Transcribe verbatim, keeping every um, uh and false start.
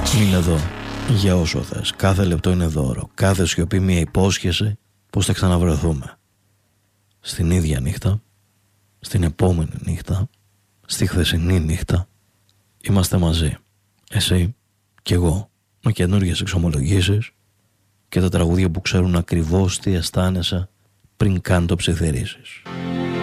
Είναι εδώ για όσο θες. Κάθε λεπτό είναι δώρο. Κάθε σιωπή μια υπόσχεση πως θα ξαναβρεθούμε. Στην ίδια νύχτα, στην επόμενη νύχτα, στη χθεσινή νύχτα, είμαστε μαζί. Εσύ και εγώ, με καινούργιες εξομολογήσεις και τα τραγούδια που ξέρουν ακριβώς τι αισθάνεσαι πριν καν το ψιθυρίσεις.